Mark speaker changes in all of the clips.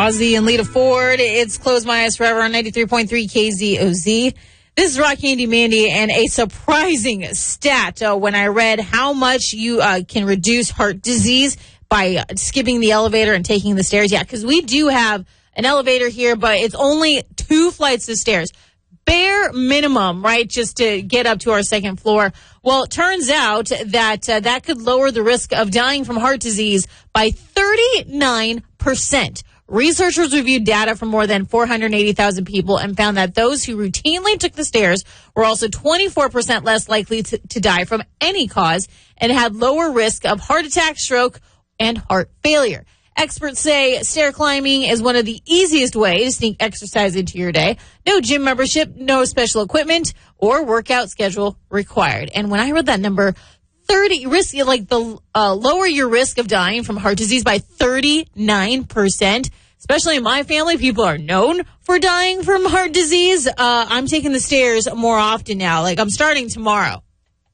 Speaker 1: Ozzy and Lita Ford. It's Close My Eyes Forever on 93.3 KZOZ. This is Rock Candy Mandy, and a surprising stat when I read how much you can reduce heart disease by skipping the elevator and taking the stairs. Yeah, because we do have an elevator here, but it's only 2 flights of stairs. Bare minimum, right, just to get up to our second floor. Well, it turns out that that could lower the risk of dying from heart disease by 39%. Researchers reviewed data from more than 480,000 people and found that those who routinely took the stairs were also 24% less likely to die from any cause and had lower risk of heart attack, stroke, and heart failure. Experts say stair climbing is one of the easiest ways to sneak exercise into your day. No gym membership, no special equipment, or workout schedule required. And when I read that number, lower your risk of dying from heart disease by 39%. Especially in my family, people are known for dying from heart disease. I'm taking the stairs more often now. Like, I'm starting tomorrow.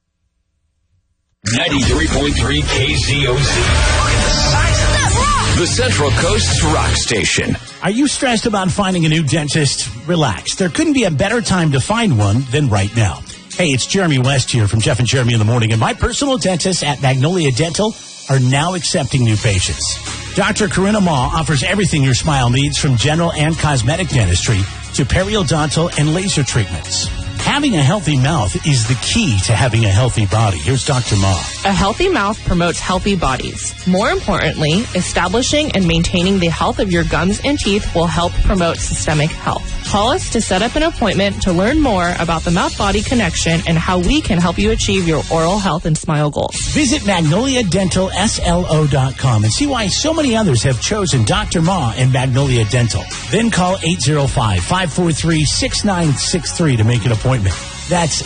Speaker 2: 93.3 KZOZ. The Central Coast's rock station.
Speaker 3: Are you stressed about finding a new dentist? Relax. There couldn't be a better time to find one than right now. Hey, it's Jeremy West here from Jeff and Jeremy in the Morning, and my personal dentists at Magnolia Dental are now accepting new patients. Dr. Corinna Ma offers everything your smile needs, from general and cosmetic dentistry to periodontal and laser treatments. Having a healthy mouth is the key to having a healthy body. Here's Dr. Ma.
Speaker 4: A healthy mouth promotes healthy bodies. More importantly, establishing and maintaining the health of your gums and teeth will help promote systemic health. Call us to set up an appointment to learn more about the mouth-body connection and how we can help you achieve your oral health and smile goals.
Speaker 3: Visit MagnoliaDentalSLO.com and see why so many others have chosen Dr. Ma and Magnolia Dental. Then call 805-543-6963 to make an appointment. That's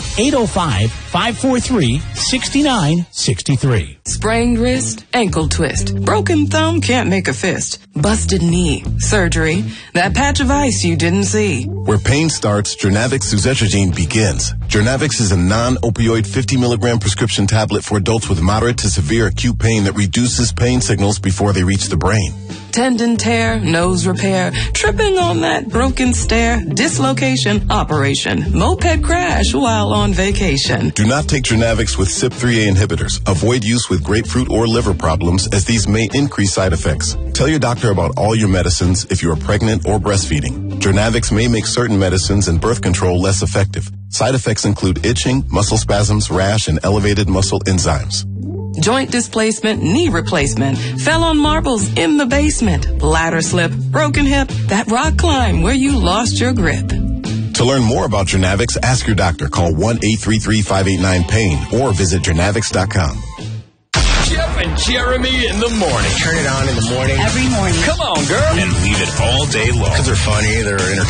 Speaker 3: 805-543-6963.
Speaker 5: Sprained wrist, ankle twist, broken thumb, can't make a fist, busted knee, surgery, that patch of ice you didn't see.
Speaker 6: Where pain starts, Jernavix suzetrigine begins. Jernavix is a non-opioid 50 milligram prescription tablet for adults with moderate to severe acute pain that reduces pain signals before they reach the brain.
Speaker 5: Tendon tear, nose repair, tripping on that broken stair, dislocation, operation, moped crash while on vacation.
Speaker 6: Do not take Jernavix with CYP3A inhibitors. Avoid use with grapefruit or liver problems, as these may increase side effects. Tell your doctor about all your medicines if you are pregnant or breastfeeding. Jernavix may make certain medicines and birth control less effective. Side effects include itching, muscle spasms, rash, and elevated muscle enzymes.
Speaker 5: Joint displacement, knee replacement, fell on marbles in the basement, ladder slip, broken hip, that rock climb where you lost your grip.
Speaker 6: To learn more about Jernavix, ask your doctor. Call 1-833-589-PAIN or visit Jernavix.com.
Speaker 2: Jeff and Jeremy in the morning.
Speaker 7: Turn it on in the morning.
Speaker 8: Every morning.
Speaker 2: Come on, girl.
Speaker 7: And leave it all day long.
Speaker 6: Because they're funny, they're entertaining.